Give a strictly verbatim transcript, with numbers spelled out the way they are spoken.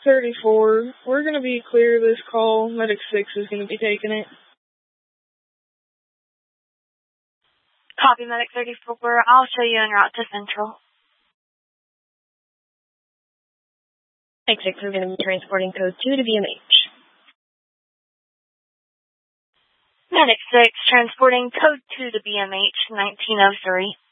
thirty-four. We're going to be clear of this call. Medic six is going to be taking it. Copy, Medic thirty-four. I'll show you en route to Central. Medic six is going to be transporting code two to B M H. Medic six, transporting code two to B M H, nineteen oh three.